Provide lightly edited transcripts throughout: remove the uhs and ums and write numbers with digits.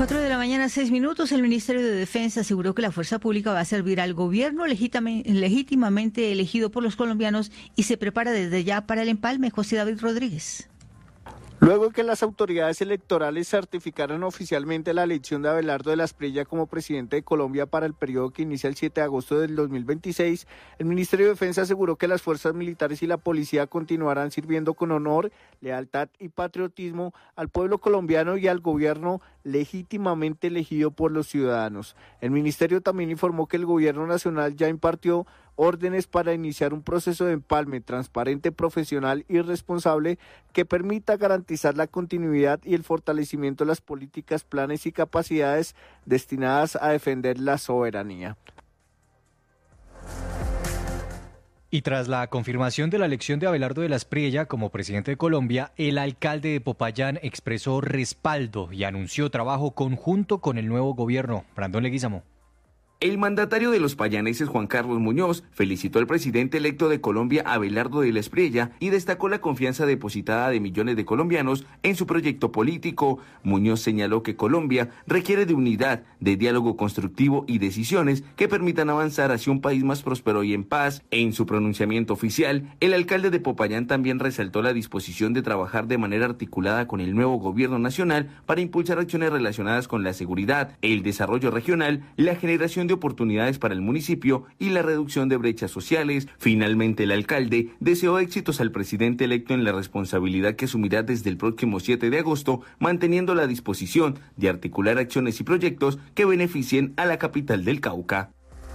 4 de la mañana, 6 minutos. El Ministerio de Defensa aseguró que la fuerza pública va a servir al gobierno legítimamente elegido por los colombianos y se prepara desde ya para el empalme. José David Rodríguez. Luego de que las autoridades electorales certificaran oficialmente la elección de Abelardo de la Espriella como presidente de Colombia para el periodo que inicia el 7 de agosto del 2026, el Ministerio de Defensa aseguró que las fuerzas militares y la policía continuarán sirviendo con honor, lealtad y patriotismo al pueblo colombiano y al gobierno legítimamente elegido por los ciudadanos. El ministerio también informó que el gobierno nacional ya impartió órdenes para iniciar un proceso de empalme transparente, profesional y responsable que permita garantizar la continuidad y el fortalecimiento de las políticas, planes y capacidades destinadas a defender la soberanía. Y tras la confirmación de la elección de Abelardo de la Espriella como presidente de Colombia, el alcalde de Popayán expresó respaldo y anunció trabajo conjunto con el nuevo gobierno. Brandon Leguizamo. El mandatario de los payaneses, Juan Carlos Muñoz, felicitó al presidente electo de Colombia, Abelardo de la Espriella, y destacó la confianza depositada de millones de colombianos en su proyecto político. Muñoz señaló que Colombia requiere de unidad, de diálogo constructivo y decisiones que permitan avanzar hacia un país más próspero y en paz. En su pronunciamiento oficial, el alcalde de Popayán también resaltó la disposición de trabajar de manera articulada con el nuevo gobierno nacional para impulsar acciones relacionadas con la seguridad, el desarrollo regional, la generación de oportunidades para el municipio y la reducción de brechas sociales. Finalmente, el alcalde deseó éxitos al presidente electo en la responsabilidad que asumirá desde el próximo 7 de agosto, manteniendo la disposición de articular acciones y proyectos que beneficien a la capital del Cauca.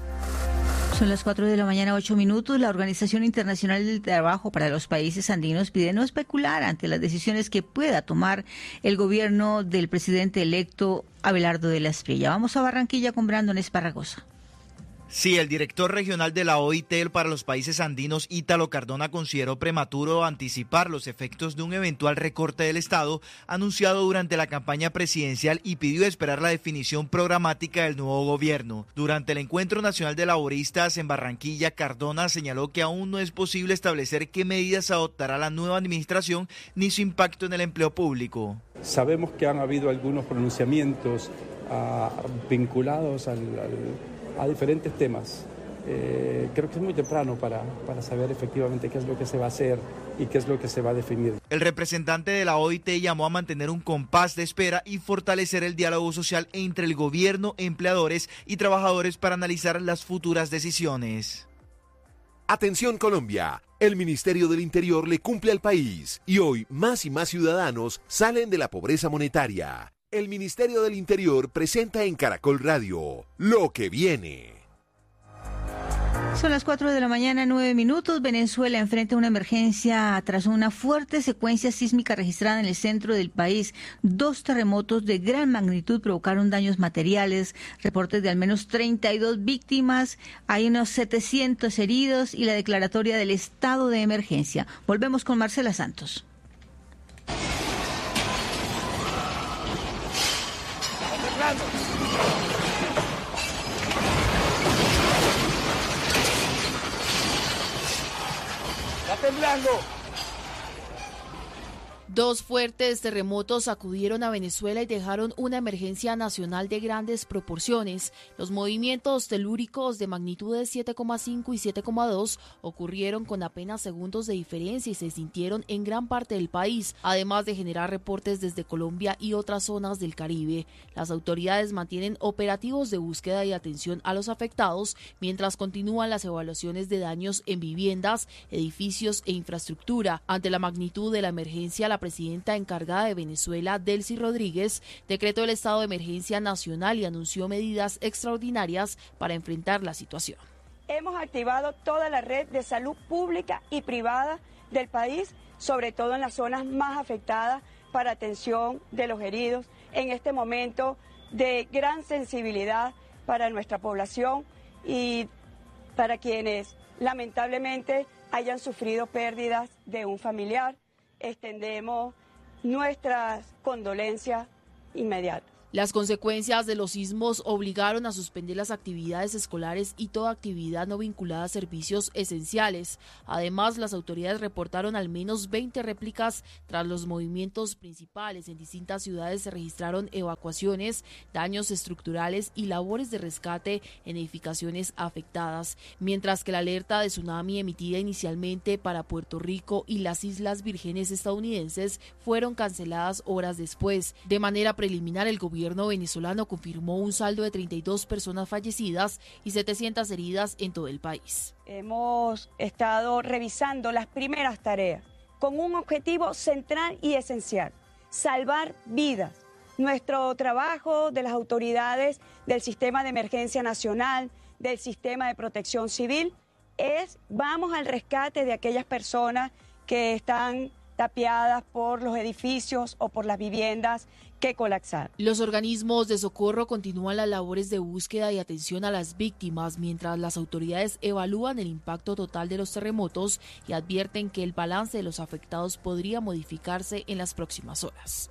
Son las 4 de la mañana, 8 minutos. La Organización Internacional del Trabajo para los Países Andinos pide no especular ante las decisiones que pueda tomar el gobierno del presidente electo Abelardo de la Espriella. Vamos a Barranquilla con Brandon Esparragosa. Sí, el director regional de la OIT para los países andinos, Ítalo Cardona, consideró prematuro anticipar los efectos de un eventual recorte del Estado anunciado durante la campaña presidencial y pidió esperar la definición programática del nuevo gobierno. Durante el Encuentro Nacional de Laboristas en Barranquilla, Cardona señaló que aún no es posible establecer qué medidas adoptará la nueva administración ni su impacto en el empleo público. Sabemos que han habido algunos pronunciamientos vinculados a diferentes temas. Creo que es muy temprano para saber efectivamente qué es lo que se va a hacer y qué es lo que se va a definir. El representante de la OIT llamó a mantener un compás de espera y fortalecer el diálogo social entre el gobierno, empleadores y trabajadores para analizar las futuras decisiones. Atención Colombia, el Ministerio del Interior le cumple al país y hoy más y más ciudadanos salen de la pobreza monetaria. El Ministerio del Interior presenta en Caracol Radio Lo que viene. Son las 4 de la mañana, 9 minutos. Venezuela enfrenta una emergencia tras una fuerte secuencia sísmica registrada en el centro del país. 2 terremotos de gran magnitud provocaron daños materiales, reportes de al menos 32 víctimas, hay unos 700 heridos y la declaratoria del estado de emergencia. Volvemos con Marcela Santos. ¡Está temblando! 2 fuertes terremotos sacudieron a Venezuela y dejaron una emergencia nacional de grandes proporciones. Los movimientos telúricos de magnitudes 7,5 y 7,2 ocurrieron con apenas segundos de diferencia y se sintieron en gran parte del país, además de generar reportes desde Colombia y otras zonas del Caribe. Las autoridades mantienen operativos de búsqueda y atención a los afectados, mientras continúan las evaluaciones de daños en viviendas, edificios e infraestructura. Ante la magnitud de la emergencia, la presidenta encargada de Venezuela, Delcy Rodríguez, decretó el estado de emergencia nacional y anunció medidas extraordinarias para enfrentar la situación. Hemos activado toda la red de salud pública y privada del país, sobre todo en las zonas más afectadas, para atención de los heridos en este momento de gran sensibilidad para nuestra población y para quienes lamentablemente hayan sufrido pérdidas de un familiar. Extendemos nuestras condolencias inmediatas. Las consecuencias de los sismos obligaron a suspender las actividades escolares y toda actividad no vinculada a servicios esenciales. Además, las autoridades reportaron al menos 20 réplicas tras los movimientos principales. En distintas ciudades se registraron evacuaciones, daños estructurales y labores de rescate en edificaciones afectadas, mientras que la alerta de tsunami emitida inicialmente para Puerto Rico y las Islas Vírgenes estadounidenses fueron canceladas horas después. De manera preliminar, el gobierno venezolano confirmó un saldo de 32 personas fallecidas y 700 heridas en todo el país. Hemos estado revisando las primeras tareas con un objetivo central y esencial: salvar vidas. Nuestro trabajo de las autoridades del Sistema de Emergencia Nacional, del Sistema de Protección Civil, vamos al rescate de aquellas personas que están tapiadas por los edificios o por las viviendas que colapsaron. Los organismos de socorro continúan las labores de búsqueda y atención a las víctimas, mientras las autoridades evalúan el impacto total de los terremotos y advierten que el balance de los afectados podría modificarse en las próximas horas.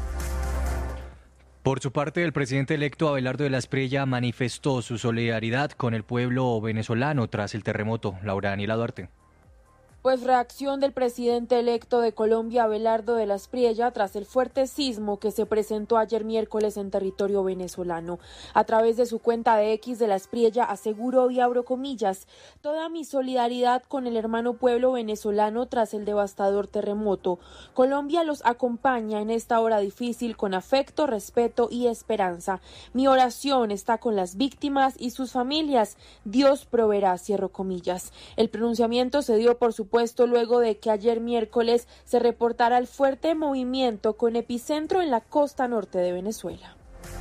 Por su parte, el presidente electo Abelardo de la Espriella manifestó su solidaridad con el pueblo venezolano tras el terremoto. Laura Daniela Duarte. Pues reacción del presidente electo de Colombia, Abelardo de la Espriella, tras el fuerte sismo que se presentó ayer miércoles en territorio venezolano. A través de su cuenta de X, de la Espriella aseguró, y abro comillas, toda mi solidaridad con el hermano pueblo venezolano tras el devastador terremoto. Colombia los acompaña en esta hora difícil con afecto, respeto y esperanza. Mi oración está con las víctimas y sus familias. Dios proveerá, cierro comillas. El pronunciamiento se dio, por supuesto, luego de que ayer miércoles se reportara el fuerte movimiento con epicentro en la costa norte de Venezuela.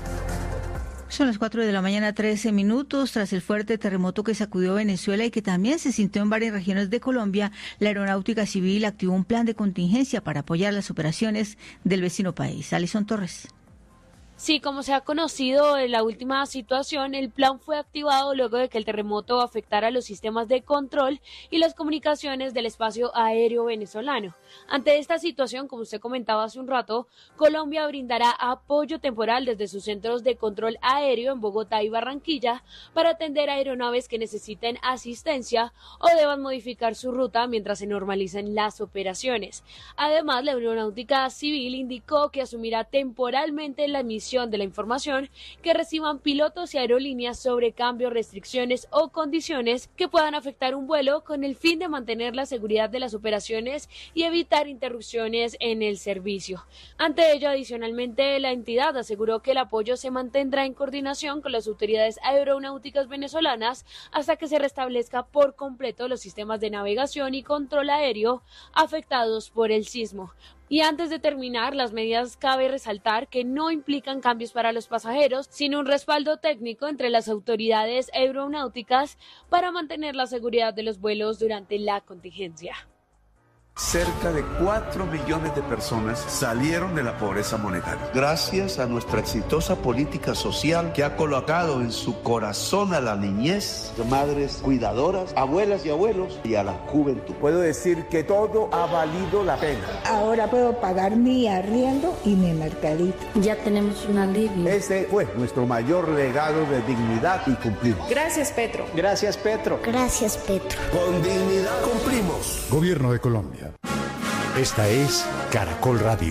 Son las 4 de la mañana, 13 minutos. Tras el fuerte terremoto que sacudió Venezuela y que también se sintió en varias regiones de Colombia, la Aeronáutica Civil activó un plan de contingencia para apoyar las operaciones del vecino país. Alison Torres. Sí, como se ha conocido en la última situación, el plan fue activado luego de que el terremoto afectara los sistemas de control y las comunicaciones del espacio aéreo venezolano. Ante esta situación, como usted comentaba hace un rato, Colombia brindará apoyo temporal desde sus centros de control aéreo en Bogotá y Barranquilla para atender aeronaves que necesiten asistencia o deban modificar su ruta mientras se normalicen las operaciones. Además, la Aeronáutica Civil indicó que asumirá temporalmente la emisión de la información que reciban pilotos y aerolíneas sobre cambios, restricciones o condiciones que puedan afectar un vuelo, con el fin de mantener la seguridad de las operaciones y evitar interrupciones en el servicio. Ante ello, adicionalmente, la entidad aseguró que el apoyo se mantendrá en coordinación con las autoridades aeronáuticas venezolanas hasta que se restablezca por completo los sistemas de navegación y control aéreo afectados por el sismo. Y antes de terminar, las medidas cabe resaltar que no implican cambios para los pasajeros, sino un respaldo técnico entre las autoridades aeronáuticas para mantener la seguridad de los vuelos durante la contingencia. Cerca de 4 millones de personas salieron de la pobreza monetaria. Gracias a nuestra exitosa política social que ha colocado en su corazón a la niñez, madres cuidadoras, abuelas y abuelos, y a la juventud. Puedo decir que todo ha valido la pena. Ahora puedo pagar mi arriendo y mi mercadito. Ya tenemos un alivio. Ese fue nuestro mayor legado de dignidad y cumplimos. Gracias, Petro. Gracias, Petro. Gracias, Petro. Con dignidad cumplimos. Gobierno de Colombia. Esta es Caracol Radio.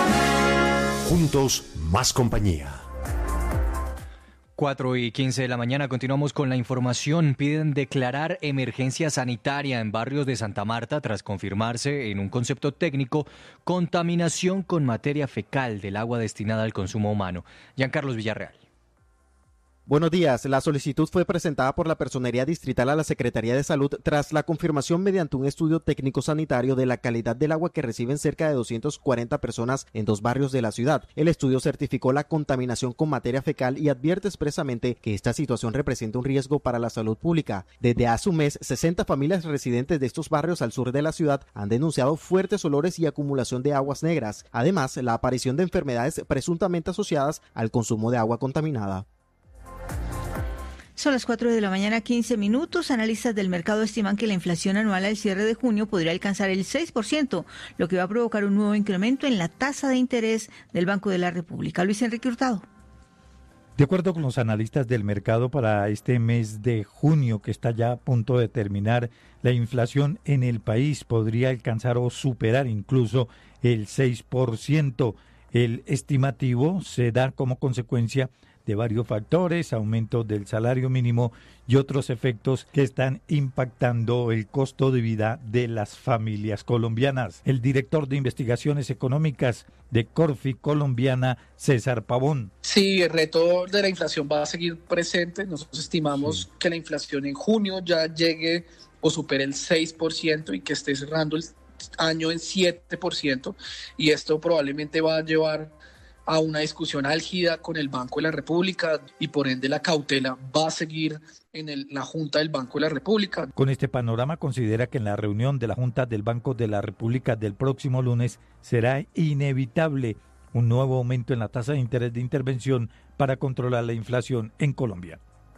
Juntos, más compañía. 4:15 de la mañana, continuamos con la información. Piden declarar emergencia sanitaria en barrios de Santa Marta tras confirmarse en un concepto técnico contaminación con materia fecal del agua destinada al consumo humano. Giancarlos Villarreal. Buenos días. La solicitud fue presentada por la Personería Distrital a la Secretaría de Salud tras la confirmación mediante un estudio técnico sanitario de la calidad del agua que reciben cerca de 240 personas en 2 barrios de la ciudad. El estudio certificó la contaminación con materia fecal y advierte expresamente que esta situación representa un riesgo para la salud pública. Desde hace un mes, 60 familias residentes de estos barrios al sur de la ciudad han denunciado fuertes olores y acumulación de aguas negras. Además, la aparición de enfermedades presuntamente asociadas al consumo de agua contaminada. Son las 4 de la mañana, 15 minutos. Analistas del mercado estiman que la inflación anual al cierre de junio podría alcanzar el 6%, lo que va a provocar un nuevo incremento en la tasa de interés del Banco de la República. Luis Enrique Hurtado. De acuerdo con los analistas del mercado, para este mes de junio, que está ya a punto de terminar, la inflación en el país podría alcanzar o superar incluso el 6%. El estimativo se da como consecuencia de varios factores, aumento del salario mínimo y otros efectos que están impactando el costo de vida de las familias colombianas. El director de investigaciones económicas de Corfi Colombiana, César Pavón. Sí, el reto de la inflación va a seguir presente. Nosotros estimamos que la inflación en junio ya llegue o supere el 6% y que esté cerrando el año en 7%, y esto probablemente va a llevar a una discusión álgida con el Banco de la República y por ende la cautela va a seguir en la Junta del Banco de la República. Con este panorama, considera que en la reunión de la Junta del Banco de la República del próximo lunes será inevitable un nuevo aumento en la tasa de interés de intervención para controlar la inflación en Colombia.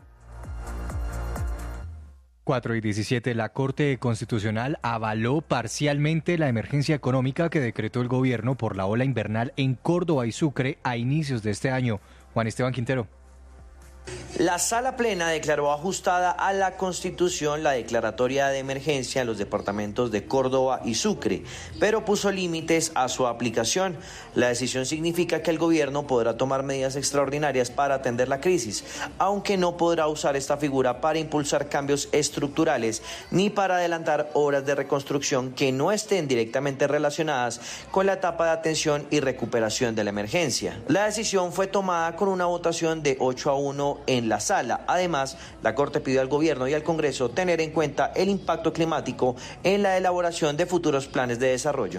4:17, la Corte Constitucional avaló parcialmente la emergencia económica que decretó el gobierno por la ola invernal en Córdoba y Sucre a inicios de este año. Juan Esteban Quintero. La Sala Plena declaró ajustada a la Constitución la declaratoria de emergencia en los departamentos de Córdoba y Sucre, pero puso límites a su aplicación. La decisión significa que el gobierno podrá tomar medidas extraordinarias para atender la crisis, aunque no podrá usar esta figura para impulsar cambios estructurales ni para adelantar obras de reconstrucción que no estén directamente relacionadas con la etapa de atención y recuperación de la emergencia. La decisión fue tomada con una votación de 8-1 en la sala. Además, la Corte pidió al gobierno y al Congreso tener en cuenta el impacto climático en la elaboración de futuros planes de desarrollo.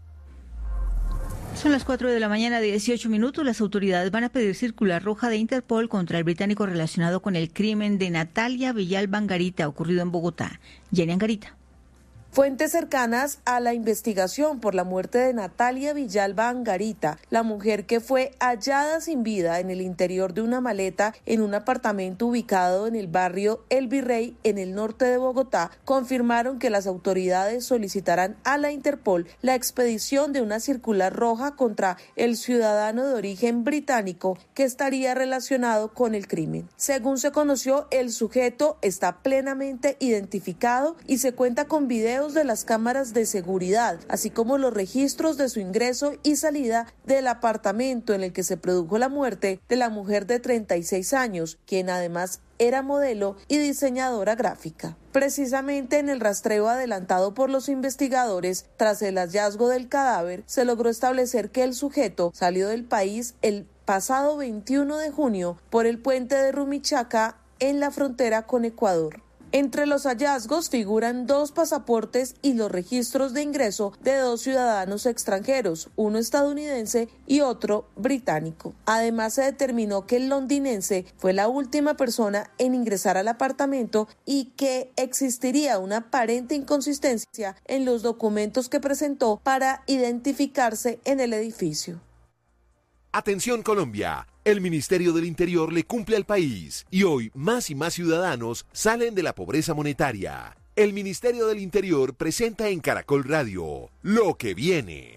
Son las 4 de la mañana, 18 minutos. Las autoridades van a pedir circular roja de Interpol contra el británico relacionado con el crimen de Natalia Villalba Angarita, ocurrido en Bogotá. Jenny Angarita. Fuentes cercanas a la investigación por la muerte de Natalia Villalba Angarita, la mujer que fue hallada sin vida en el interior de una maleta en un apartamento ubicado en el barrio El Virrey, en el norte de Bogotá, confirmaron que las autoridades solicitarán a la Interpol la expedición de una circular roja contra el ciudadano de origen británico que estaría relacionado con el crimen. Según se conoció, el sujeto está plenamente identificado y se cuenta con videos de las cámaras de seguridad, así como los registros de su ingreso y salida del apartamento en el que se produjo la muerte de la mujer de 36 años, quien además era modelo y diseñadora gráfica. Precisamente en el rastreo adelantado por los investigadores, tras el hallazgo del cadáver, se logró establecer que el sujeto salió del país el pasado 21 de junio por el puente de Rumichaca en la frontera con Ecuador. Entre los hallazgos figuran 2 pasaportes y los registros de ingreso de 2 ciudadanos extranjeros, uno estadounidense y otro británico. Además, se determinó que el londinense fue la última persona en ingresar al apartamento y que existiría una aparente inconsistencia en los documentos que presentó para identificarse en el edificio. Atención Colombia, el Ministerio del Interior le cumple al país y hoy más y más ciudadanos salen de la pobreza monetaria. El Ministerio del Interior presenta en Caracol Radio lo que viene.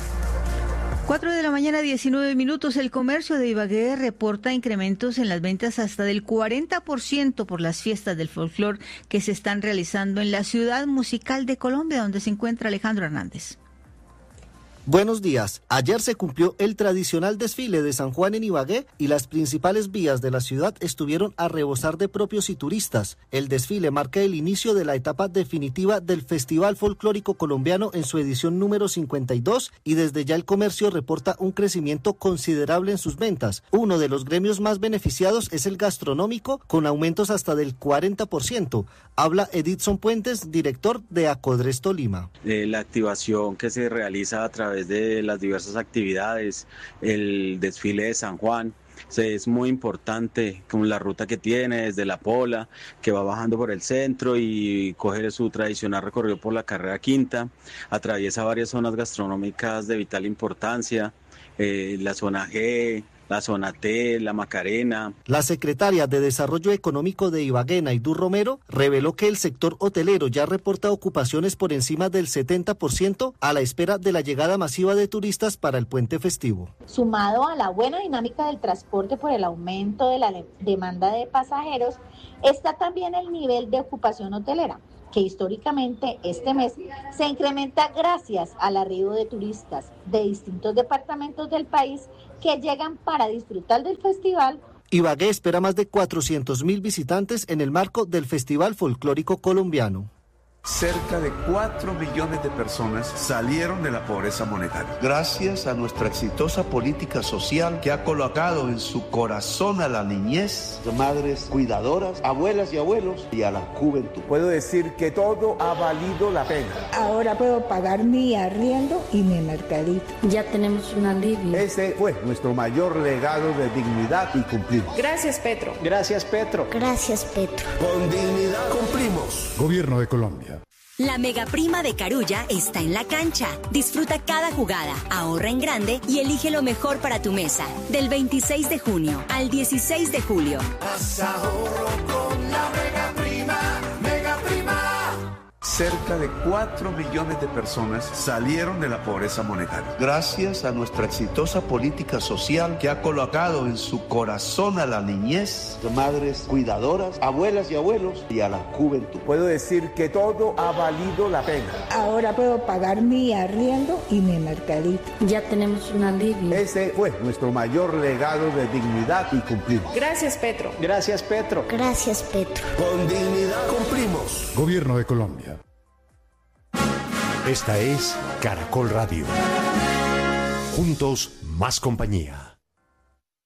4 de la mañana, 19 minutos. El comercio de Ibagué reporta incrementos en las ventas hasta del 40% por las fiestas del folclor que se están realizando en la ciudad musical de Colombia, donde se encuentra Alejandro Hernández. Buenos días. Ayer se cumplió el tradicional desfile de San Juan en Ibagué y las principales vías de la ciudad estuvieron a rebosar de propios y turistas. El desfile marca el inicio de la etapa definitiva del Festival Folclórico Colombiano en su edición número 52 y desde ya el comercio reporta un crecimiento considerable en sus ventas. Uno de los gremios más beneficiados es el gastronómico, con aumentos hasta del 40%. Habla Edison Puentes, director de Acodres Tolima. La activación que se realiza a través de las diversas actividades, el desfile de San Juan, es muy importante con la ruta que tiene desde La Pola, que va bajando por el centro y coge su tradicional recorrido por la carrera quinta, atraviesa varias zonas gastronómicas de vital importancia, la zona G, la zona T, la Macarena. La secretaria de Desarrollo Económico de Ibagué, Naidú Romero, reveló que el sector hotelero ya reporta ocupaciones por encima del 70% a la espera de la llegada masiva de turistas para el puente festivo. Sumado a la buena dinámica del transporte por el aumento de la demanda de pasajeros, está también el nivel de ocupación hotelera, que históricamente este mes se incrementa gracias al arribo de turistas de distintos departamentos del país que llegan para disfrutar del festival. Ibagué espera más de 400.000 visitantes en el marco del Festival Folclórico Colombiano. Cerca de 4 millones de personas salieron de la pobreza monetaria. Gracias a nuestra exitosa política social que ha colocado en su corazón a la niñez, madres cuidadoras, abuelas y abuelos y a la juventud. Puedo decir que todo ha valido la pena. Ahora puedo pagar mi arriendo y mi mercadito. Ya tenemos un alivio. Ese fue nuestro mayor legado de dignidad y cumplimos. Gracias, Petro. Gracias, Petro. Gracias, Petro. Con dignidad cumplimos. Gobierno de Colombia. La mega prima de Carulla está en la cancha. Disfruta cada jugada, ahorra en grande y elige lo mejor para tu mesa. Del 26 de junio al 16 de julio. Haz ahorro con la mega prima, mega prima. Cerca de 4 millones de personas salieron de la pobreza monetaria. Gracias a nuestra exitosa política social que ha colocado en su corazón a la niñez, madres cuidadoras, abuelas y abuelos y a la juventud. Puedo decir que todo ha valido la pena. Ahora puedo pagar mi arriendo y mi mercadito. Ya tenemos un alivio. Ese fue nuestro mayor legado de dignidad y cumplimos. Gracias, Petro. Gracias, Petro. Gracias, Petro. Con dignidad cumplimos. Gobierno de Colombia. Esta es Caracol Radio. Juntos, más compañía.